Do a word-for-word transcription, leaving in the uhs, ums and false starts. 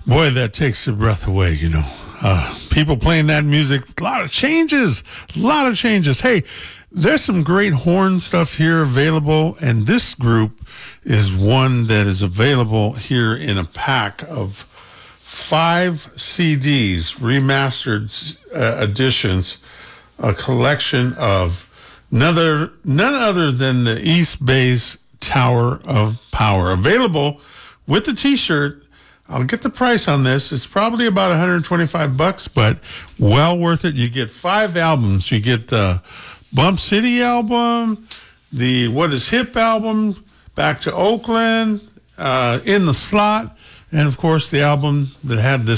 Boy, that takes your breath away, you know. Uh, people playing that music, a lot of changes, a lot of changes. Hey, there's some great horn stuff here available, and this group is one that is available here in a pack of five C Ds, remastered uh, editions, a collection of none other, none other than the East Bay's Tower of Power. Available with the T-shirt. I'll get the price on this. It's probably about one hundred twenty-five bucks, but well worth it. You get five albums. You get the Bump City album, the What Is Hip album, Back to Oakland, uh, In the Slot, and of course the album that had this